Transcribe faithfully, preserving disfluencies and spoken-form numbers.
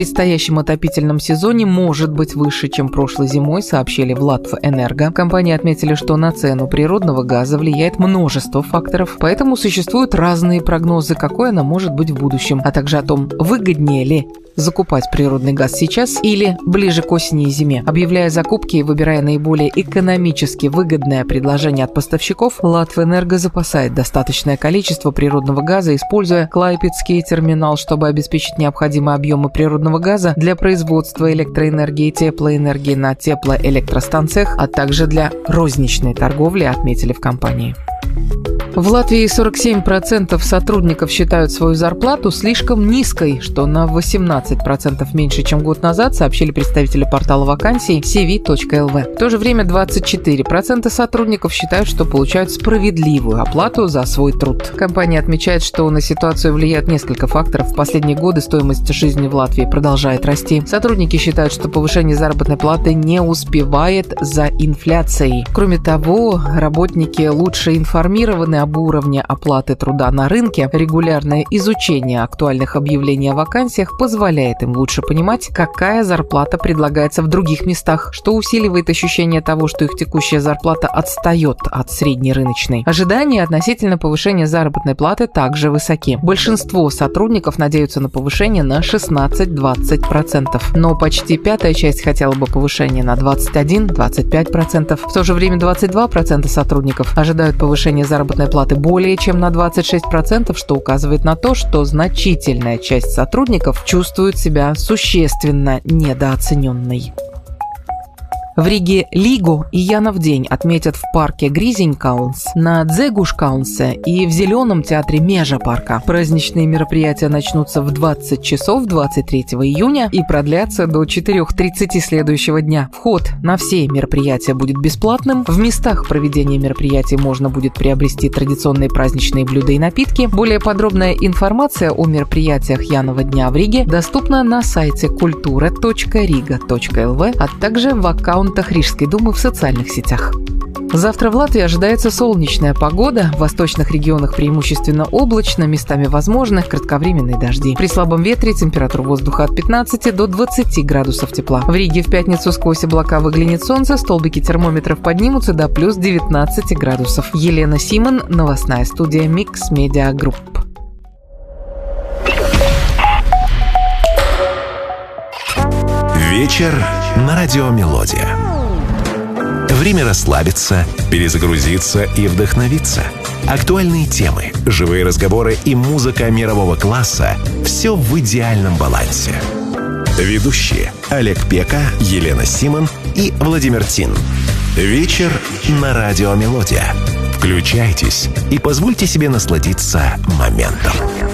В предстоящем отопительном сезоне может быть выше, чем прошлой зимой, сообщили в Латвэнерго. Компании отметили, что на цену природного газа влияет множество факторов, поэтому существуют разные прогнозы, какой она может быть в будущем, а также о том, выгоднее ли закупать природный газ сейчас или ближе к осени и зиме. Объявляя закупки и выбирая наиболее экономически выгодное предложение от поставщиков, Латвэнерго запасает достаточное количество природного газа, используя Клайпедский терминал, чтобы обеспечить необходимые объемы природного газа для производства электроэнергии и теплоэнергии на теплоэлектростанциях, а также для розничной торговли, отметили в компании. В Латвии сорок семь процентов сотрудников считают свою зарплату слишком низкой, что на восемнадцать процентов меньше, чем год назад, сообщили представители портала вакансий си ви точка эл ви. В то же время двадцать четыре процента сотрудников считают, что получают справедливую оплату за свой труд. Компания отмечает, что на ситуацию влияют несколько факторов. В последние годы стоимость жизни в Латвии продолжает расти. Сотрудники считают, что повышение заработной платы не успевает за инфляцией. Кроме того, работники лучше информированы об уровне оплаты труда на рынке. Регулярное изучение актуальных объявлений о вакансиях позволяет им лучше понимать, какая зарплата предлагается в других местах, что усиливает ощущение того, что их текущая зарплата отстает от средней рыночной. Ожидания относительно повышения заработной платы также высоки. Большинство сотрудников надеются на повышение на шестнадцать-двадцать процентов, но почти пятая часть хотела бы повышения на двадцать один - двадцать пять процентов. В то же время двадцать два процента сотрудников ожидают повышения заработной платы более чем на двадцать шесть процентов, что указывает на то, что значительная часть сотрудников чувствует себя существенно недооцененной. В Риге Лигу и Янов день отметят в парке Гризинкаунс, на Дзегушкаунсе и в Зеленом театре Межа парка. Праздничные мероприятия начнутся в двадцать часов двадцать третьего июня и продлятся до четырёх тридцати следующего дня. Вход на все мероприятия будет бесплатным. В местах проведения мероприятий можно будет приобрести традиционные праздничные блюда и напитки. Более подробная информация о мероприятиях Янова дня в Риге доступна на сайте культура точка рига точка эл ви, а также в аккаунте Рижской думы в социальных сетях. Завтра в Латвии ожидается солнечная погода. В восточных регионах преимущественно облачно, местами возможны кратковременные дожди. При слабом ветре температура воздуха от пятнадцати до двадцати градусов тепла. В Риге в пятницу сквозь облака выглянет солнце, столбики термометров поднимутся до плюс девятнадцати градусов. Елена Симон, новостная студия Микс Медиа Групп. Вечер на радио Мелодия. Время расслабиться, перезагрузиться и вдохновиться. Актуальные темы, живые разговоры и музыка мирового класса – все в идеальном балансе. Ведущие Олег Пека, Елена Симон и Владимир Тин. Вечер на радио Мелодия. Включайтесь и позвольте себе насладиться моментом.